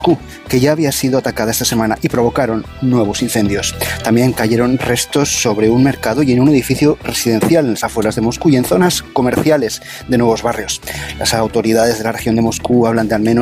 que ya había sido atacada esta semana y provocaron nuevos incendios. También cayeron restos sobre un mercado y en un edificio residencial en las afueras de Moscú y en zonas comerciales de nuevos barrios. Las autoridades de la región de Moscú hablan de al menos